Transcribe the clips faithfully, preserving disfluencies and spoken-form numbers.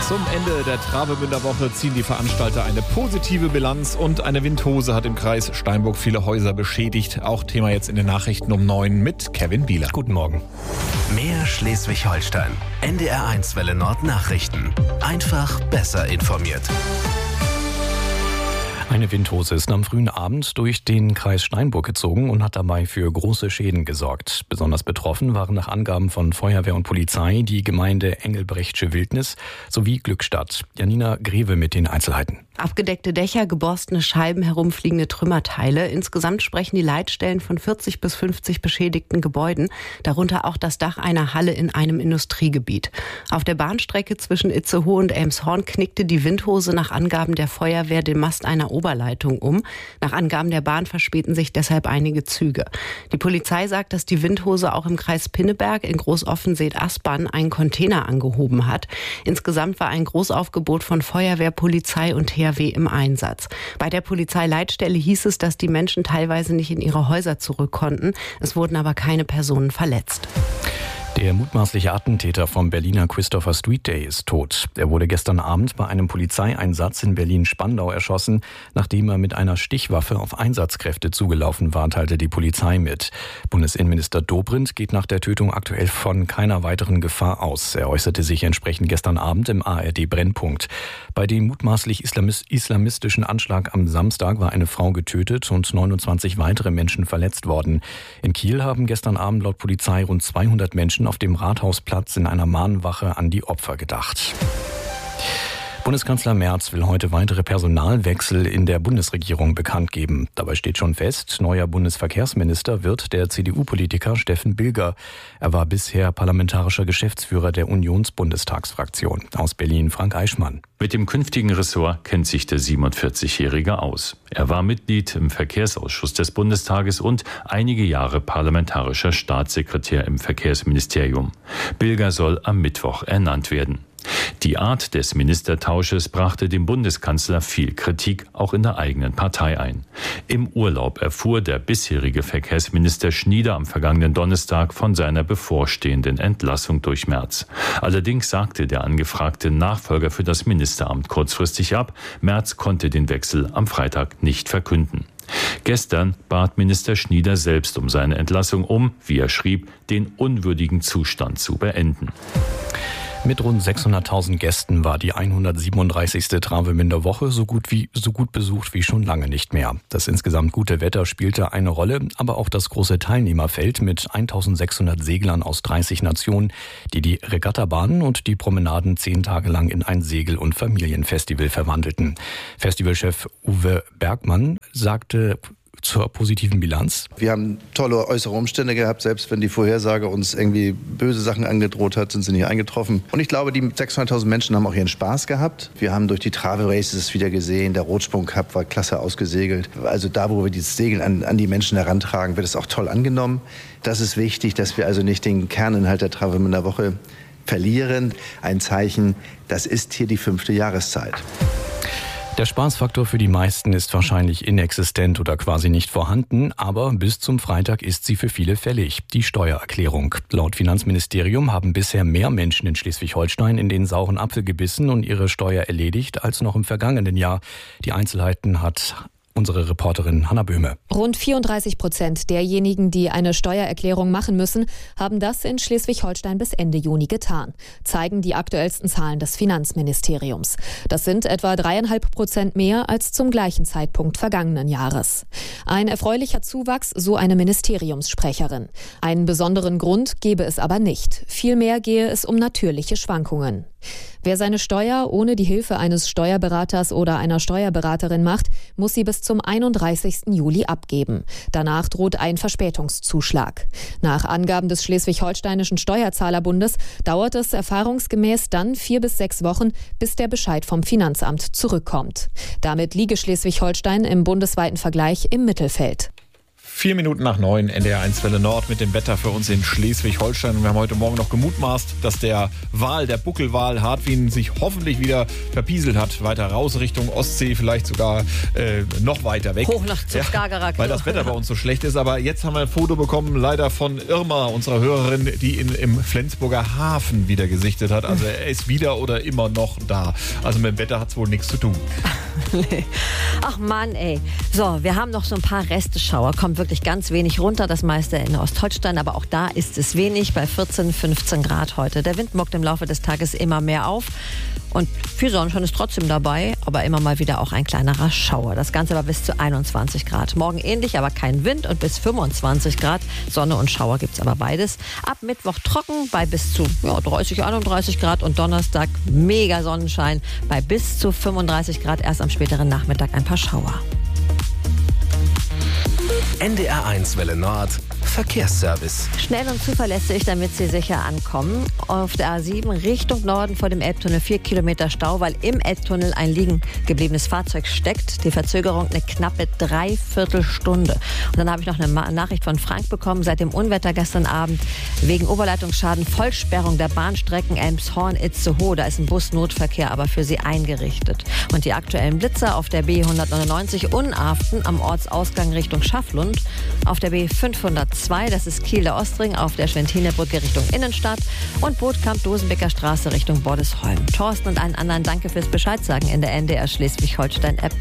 Zum Ende der Travemünder Woche ziehen die Veranstalter eine positive Bilanz und eine Windhose hat im Kreis Steinburg viele Häuser beschädigt. Auch Thema jetzt in den Nachrichten um neun mit Kevin Bieler. Guten Morgen. Mehr Schleswig-Holstein. N D R eins Welle Nord Nachrichten. Einfach besser informiert. Eine Windhose ist am frühen Abend durch den Kreis Steinburg gezogen und hat dabei für große Schäden gesorgt. Besonders betroffen waren nach Angaben von Feuerwehr und Polizei die Gemeinde Engelbrechtsche Wildnis sowie Glückstadt. Janina Greve mit den Einzelheiten. Abgedeckte Dächer, geborstene Scheiben, herumfliegende Trümmerteile. Insgesamt sprechen die Leitstellen von vierzig bis fünfzig beschädigten Gebäuden, darunter auch das Dach einer Halle in einem Industriegebiet. Auf der Bahnstrecke zwischen Itzehoe und Elmshorn knickte die Windhose nach Angaben der Feuerwehr den Mast einer Oberleitung um. Nach Angaben der Bahn verspäten sich deshalb einige Züge. Die Polizei sagt, dass die Windhose auch im Kreis Pinneberg in Großoffenseet-Aspern einen Container angehoben hat. Insgesamt war ein Großaufgebot von Feuerwehr, Polizei und T H W im Einsatz. Bei der Polizeileitstelle hieß es, dass die Menschen teilweise nicht in ihre Häuser zurück konnten. Es wurden aber keine Personen verletzt. Der mutmaßliche Attentäter vom Berliner Christopher Street Day ist tot. Er wurde gestern Abend bei einem Polizeieinsatz in Berlin-Spandau erschossen, nachdem er mit einer Stichwaffe auf Einsatzkräfte zugelaufen war, teilte die Polizei mit. Bundesinnenminister Dobrindt geht nach der Tötung aktuell von keiner weiteren Gefahr aus. Er äußerte sich entsprechend gestern Abend im A R D-Brennpunkt. Bei dem mutmaßlich islamistischen Anschlag am Samstag war eine Frau getötet und neunundzwanzig weitere Menschen verletzt worden. In Kiel haben gestern Abend laut Polizei rund zweihundert Menschen auf dem Rathausplatz in einer Mahnwache an die Opfer gedacht. Bundeskanzler Merz will heute weitere Personalwechsel in der Bundesregierung bekannt geben. Dabei steht schon fest, neuer Bundesverkehrsminister wird der C D U-Politiker Steffen Bilger. Er war bisher parlamentarischer Geschäftsführer der Unionsbundestagsfraktion. Aus Berlin Frank Eichmann. Mit dem künftigen Ressort kennt sich der siebenundvierzigjährige aus. Er war Mitglied im Verkehrsausschuss des Bundestages und einige Jahre parlamentarischer Staatssekretär im Verkehrsministerium. Bilger soll am Mittwoch ernannt werden. Die Art des Ministertausches brachte dem Bundeskanzler viel Kritik, auch in der eigenen Partei ein. Im Urlaub erfuhr der bisherige Verkehrsminister Schnieder am vergangenen Donnerstag von seiner bevorstehenden Entlassung durch Merz. Allerdings sagte der angefragte Nachfolger für das Ministeramt kurzfristig ab. Merz konnte den Wechsel am Freitag nicht verkünden. Gestern bat Minister Schnieder selbst um seine Entlassung, um, wie er schrieb, den unwürdigen Zustand zu beenden. Mit rund sechshunderttausend Gästen war die hundertsiebenunddreißigste Travemünder Woche so gut wie so gut besucht wie schon lange nicht mehr. Das insgesamt gute Wetter spielte eine Rolle, aber auch das große Teilnehmerfeld mit eintausendsechshundert Seglern aus dreißig Nationen, die die Regattabahnen und die Promenaden zehn Tage lang in ein Segel- und Familienfestival verwandelten. Festivalchef Uwe Bergmann sagte zur positiven Bilanz. Wir haben tolle äußere Umstände gehabt, selbst wenn die Vorhersage uns irgendwie böse Sachen angedroht hat, sind sie nicht eingetroffen. Und ich glaube, die sechshunderttausend Menschen haben auch ihren Spaß gehabt. Wir haben durch die Travel Races wieder gesehen, der Rotsprung Cup war klasse ausgesegelt. Also da, wo wir dieses Segeln an, an die Menschen herantragen, wird es auch toll angenommen. Das ist wichtig, dass wir also nicht den Kerninhalt der Travemünder Woche verlieren. Ein Zeichen, das ist hier die fünfte Jahreszeit. Der Spaßfaktor für die meisten ist wahrscheinlich inexistent oder quasi nicht vorhanden, aber bis zum Freitag ist sie für viele fällig, die Steuererklärung. Laut Finanzministerium haben bisher mehr Menschen in Schleswig-Holstein in den sauren Apfel gebissen und ihre Steuer erledigt als noch im vergangenen Jahr. Die Einzelheiten hat unsere Reporterin Hanna Böhme. Rund vierunddreißig Prozent derjenigen, die eine Steuererklärung machen müssen, haben das in Schleswig-Holstein bis Ende Juni getan, zeigen die aktuellsten Zahlen des Finanzministeriums. Das sind etwa dreieinhalb Prozent mehr als zum gleichen Zeitpunkt vergangenen Jahres. Ein erfreulicher Zuwachs, so eine Ministeriumssprecherin. Einen besonderen Grund gebe es aber nicht. Vielmehr gehe es um natürliche Schwankungen. Wer seine Steuer ohne die Hilfe eines Steuerberaters oder einer Steuerberaterin macht, muss sie bis zum einunddreißigsten Juli abgeben. Danach droht ein Verspätungszuschlag. Nach Angaben des Schleswig-Holsteinischen Steuerzahlerbundes dauert es erfahrungsgemäß dann vier bis sechs Wochen, bis der Bescheid vom Finanzamt zurückkommt. Damit liege Schleswig-Holstein im bundesweiten Vergleich im Mittelfeld. Vier Minuten nach neun, N D R eins Welle Nord mit dem Wetter für uns in Schleswig-Holstein. Und wir haben heute Morgen noch gemutmaßt, dass der Wal, der Buckelwal Hartwin sich hoffentlich wieder verpieselt hat. Weiter raus Richtung Ostsee, vielleicht sogar äh, noch weiter weg. Hoch nach zum ja, Skagerrak. weil das Wetter bei uns so schlecht ist. Aber jetzt haben wir ein Foto bekommen, leider von Irma, unserer Hörerin, die ihn im Flensburger Hafen wieder gesichtet hat. Also er ist wieder oder immer noch da. Also mit dem Wetter hat es wohl nichts zu tun. Nee. Ach Mann, ey. So, wir haben noch so ein paar Resteschauer. Kommt wirklich ganz wenig runter. Das meiste in Ostholstein. Aber auch da ist es wenig. Bei vierzehn, fünfzehn Grad heute. Der Wind muckt im Laufe des Tages immer mehr auf. Und viel Sonnenschein ist trotzdem dabei. Aber immer mal wieder auch ein kleinerer Schauer. Das Ganze war bis zu einundzwanzig Grad. Morgen ähnlich, aber kein Wind. Und bis fünfundzwanzig Grad. Sonne und Schauer gibt es aber beides. Ab Mittwoch trocken bei bis zu ja, dreißig, einunddreißig Grad. Und Donnerstag mega Sonnenschein bei bis zu fünfunddreißig Grad. Erst am späteren Nachmittag ein paar Schauer. N D R eins Welle Nord Verkehrsservice. Schnell und zuverlässig, damit Sie sicher ankommen. Auf der A sieben Richtung Norden vor dem Elbtunnel vier Kilometer Stau, weil im Elbtunnel ein liegen gebliebenes Fahrzeug steckt. Die Verzögerung eine knappe Dreiviertelstunde. Und dann habe ich noch eine Nachricht von Frank bekommen. Seit dem Unwetter gestern Abend wegen Oberleitungsschaden Vollsperrung der Bahnstrecken Elmshorn-Itzehoe. Da ist ein Busnotverkehr aber für Sie eingerichtet. Und die aktuellen Blitzer auf der B hundertneunundneunzig Unaften am Ortsausgang Richtung Schafflund. Auf der B fünfhundertzwei, das ist Kiel der Ostring, auf der Schwentinerbrücke Richtung Innenstadt und Bootkamp-Dosenbecker Straße Richtung Bordesholm. Thorsten und allen anderen danke fürs Bescheidsagen in der N D R Schleswig-Holstein-App.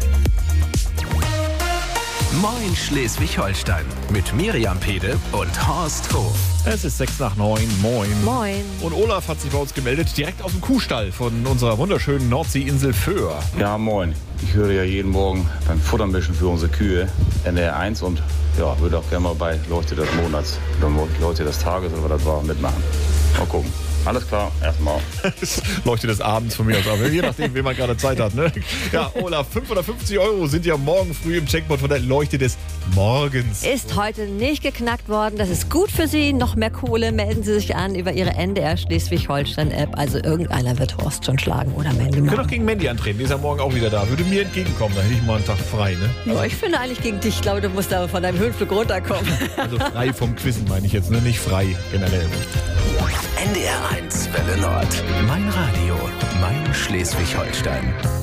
Moin Schleswig-Holstein mit Miriam Pede und Horst Hof. Es ist sechs nach neun. Moin. Moin. Und Olaf hat sich bei uns gemeldet, direkt aus dem Kuhstall von unserer wunderschönen Nordseeinsel Föhr. Ja, moin. Ich höre ja jeden Morgen beim Futtermischen für unsere Kühe N D R eins und ja, würde auch gerne mal bei Leuchte des Monats oder Leuchte des Tages oder was das war mitmachen. Mal gucken. Alles klar, erstmal. Leuchte des Abends von mir aus, aber je nachdem, wie man gerade Zeit hat. Ne? Ja, Olaf, fünfhundertfünfzig Euro sind ja morgen früh im Checkpot von der Leuchte des Morgens. Ist heute nicht geknackt worden. Das ist gut für Sie. Noch mehr Kohle. Melden Sie sich an über Ihre N D R Schleswig-Holstein-App. Also irgendeiner wird Horst schon schlagen oder Mandy. Wir können auch gegen Mandy antreten. Die ist ja morgen auch wieder da. Würde mir entgegenkommen. Da hätte ich mal einen Tag frei. Ne? Also ja, ich finde eigentlich gegen dich. Ich glaube, du musst aber von deinem Höhenflug runterkommen. Also frei vom Quissen meine ich jetzt. Ne? Nicht frei generell. N D R eins Welle Nord. Mein Radio. Mein Schleswig-Holstein.